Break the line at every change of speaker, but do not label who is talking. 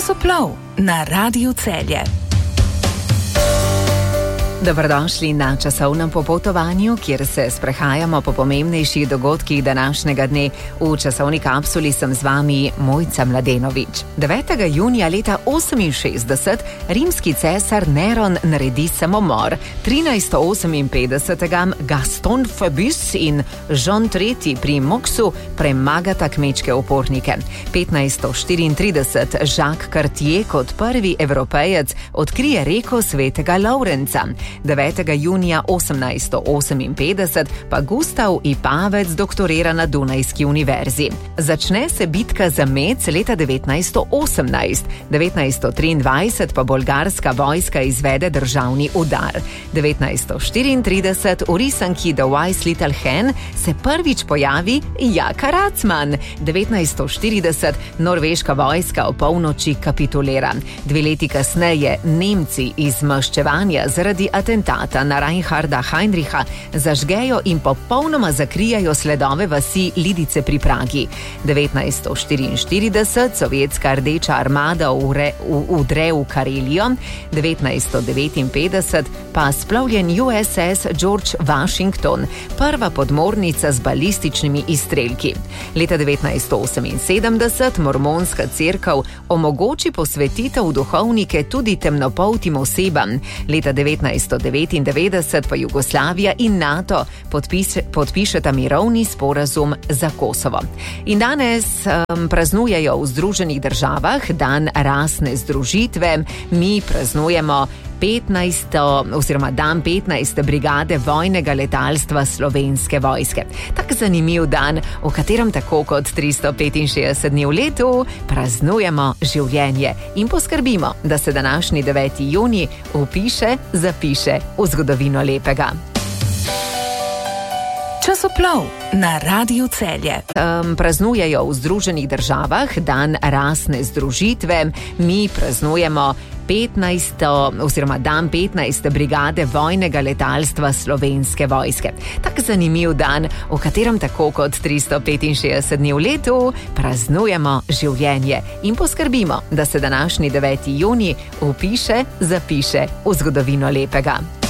Časoplov na Radiu Celje. Dobrodošli na časovnem popotovanju, kjer se sprehajamo po pomembnejših dogodkih današnjega dne. V časovni kapsuli sem z vami Mojca Mladenovič. 9. junija leta 68 rimski cesar Neron naredi samomor. 1358 Gaston Fabius in Jean III pri Moxu premagata kmečke upornike. 1534 Jacques Cartier kot prvi Evropejec odkrije reko Svetega Lovrenca. 9. junija 1858 pa Gustav Ipavec doktorira na Dunajski univerzi. Začne se bitka za Mec leta 1918. 1923 pa bolgarska vojska izvede državni udar. 1934 v risanki The Wise Little Hen se prvič pojavi Jaka Racman. 1940 norveška vojska o polnoči kapitulira. 2 leti kasneje Nemci iz maščevanja zaradi atentata na Reinharda Heinricha zažgejo in popolnoma zakrijajo sledove vasi Lidice pri Pragi. 1944 sovjetska rdeča armada udre v Karelijo. 1959 pa splovljen USS George Washington, prva podmornica z balističnimi izstrelki. Leta 1978 mormonska cerkev omogoči posvetitev duhovnike tudi temnopoltim osebam. Leta 1999 pa Jugoslavija in NATO podpišeta mirovni sporazum za Kosovo. In danes praznujejo v Združenih državah dan rasne združitve. Mi praznujemo dan 15. brigade vojnega letalstva Slovenske vojske. Tak zanimiv dan, v katerem tako kot 365 dni v letu praznujemo življenje in poskrbimo, da se današnji 9. junij zapiše v zgodovino lepega. Časoplov na Radiu Celje. Praznujejo v Združenih državah dan rasne združitve. Mi praznujemo dan 15. brigade vojnega letalstva Slovenske vojske. Tak zanimiv dan, v katerem tako kot 365 dni v letu praznujemo življenje in poskrbimo, da se današnji 9. junij zapiše v zgodovino lepega.